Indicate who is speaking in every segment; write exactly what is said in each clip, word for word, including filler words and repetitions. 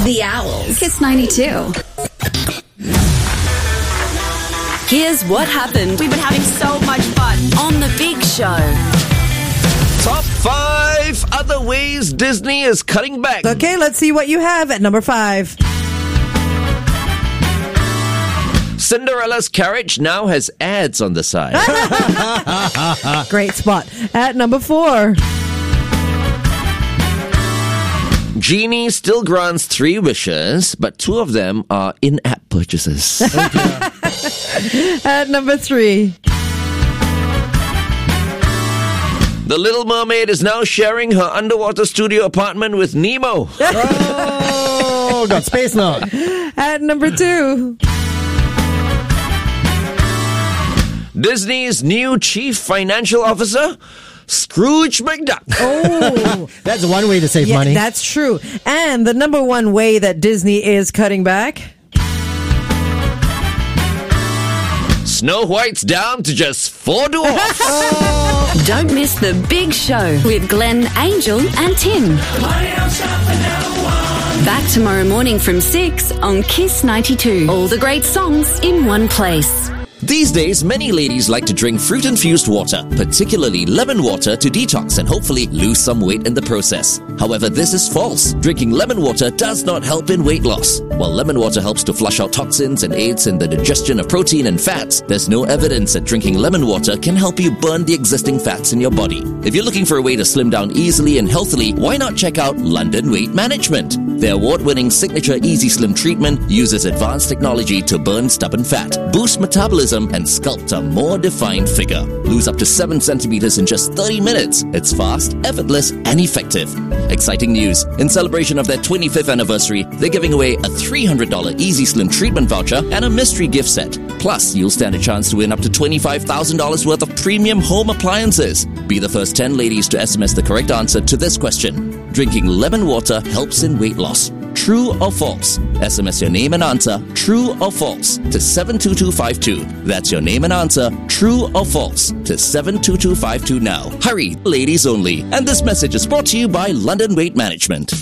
Speaker 1: The Owls.
Speaker 2: Kiss ninety-two. Here's what happened.
Speaker 3: We've been having so much fun
Speaker 2: on The Big Show.
Speaker 4: Top five other ways Disney is cutting back.
Speaker 5: Okay, let's see what you have at number five.
Speaker 4: Cinderella's carriage now has ads on the side.
Speaker 5: Great spot. At number four.
Speaker 4: Genie still grants three wishes, but two of them are in-app purchases.
Speaker 5: At number three.
Speaker 4: The Little Mermaid is now sharing her underwater studio apartment with Nemo.
Speaker 6: Oh, got space now.
Speaker 5: At number two.
Speaker 4: Disney's new chief financial officer, Scrooge McDuck.
Speaker 5: Oh,
Speaker 6: that's one way to save
Speaker 5: yeah,
Speaker 6: money.
Speaker 5: That's true. And the number one way that Disney is cutting back.
Speaker 4: Snow White's down to just four dwarfs.
Speaker 2: Oh. Don't miss The Big Show with Glenn, Angel and Tim. Back tomorrow morning from six on Kiss ninety-two. All the great songs in one place.
Speaker 4: These days, many ladies like to drink fruit-infused water, particularly lemon water, to detox and hopefully lose some weight in the process. However, this is false. Drinking lemon water does not help in weight loss. While lemon water helps to flush out toxins and aids in the digestion of protein and fats, there's no evidence that drinking lemon water can help you burn the existing fats in your body. If you're looking for a way to slim down easily and healthily, why not check out London Weight Management? Their award-winning signature Easy Slim treatment uses advanced technology to burn stubborn fat, boost metabolism, and sculpt a more defined figure. Lose up to seven centimeters in just thirty minutes. It's fast, effortless, and effective. Exciting news. In celebration of their twenty-fifth anniversary, they're giving away a three hundred dollars Easy Slim treatment voucher and a mystery gift set. Plus, you'll stand a chance to win up to twenty-five thousand dollars worth of premium home appliances. Be the first ten ladies to S M S the correct answer to this question. Drinking lemon water helps in weight loss. True or false? S M S your name and answer, true or false, to seven two two five two. That's your name and answer, true or false, to seven two two five two now. Hurry, ladies only. And this message is brought to you by London Weight Management.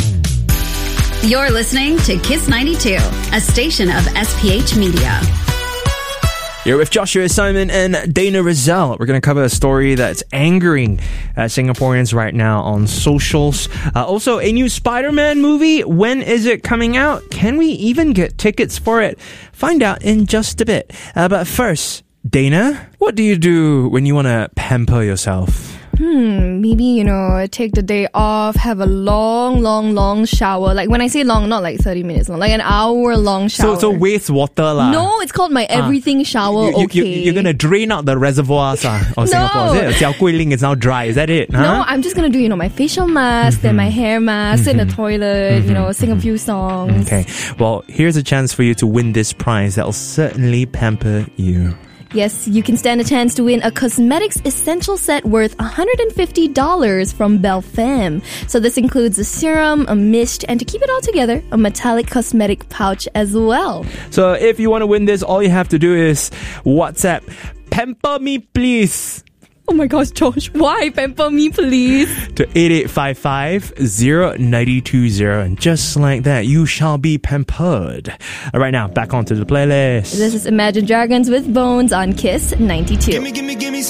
Speaker 2: You're listening to Kiss ninety-two, a station of S P H Media.
Speaker 7: You're with Joshua Simon and Dana Rizal. We're going to cover a story that's angering uh, Singaporeans right now on socials. Uh, also, a new Spider-Man movie. When is it coming out? Can we even get tickets for it? Find out in just a bit. Uh, but first, Dana, what do you do when you want to pamper yourself?
Speaker 8: Hmm, maybe, you know, take the day off, have a long, long, long shower. Like, when I say long, not like thirty minutes long, like an hour long shower.
Speaker 7: So, so waste water lah.
Speaker 8: No, it's called my everything ah. shower,
Speaker 7: you, you,
Speaker 8: okay.
Speaker 7: You, you're going to drain out the reservoirs uh, of
Speaker 8: no.
Speaker 7: Singapore, is it? Jiao Guilin is now dry, is that it? Huh?
Speaker 8: No, I'm just going to do, you know, my facial mask, mm-hmm. then my hair mask, mm-hmm. sit in the toilet, mm-hmm. you know, sing a few songs.
Speaker 7: Okay, well, here's a chance for you to win this prize that'll certainly pamper you.
Speaker 8: Yes, you can stand a chance to win a cosmetics essential set worth one hundred fifty dollars from Belle Femme. So this includes a serum, a mist, and to keep it all together, a metallic cosmetic pouch as well.
Speaker 7: So if you want to win this, all you have to do is WhatsApp, "Pamper me please."
Speaker 8: Oh my gosh, Josh, why? Pamper me, please.
Speaker 7: To eight eight five five, zero nine two zero. And just like that, you shall be pampered. All right, now, back onto the playlist.
Speaker 8: This is Imagine Dragons with Bones on Kiss ninety-two.
Speaker 9: Gimme, gimme, gimme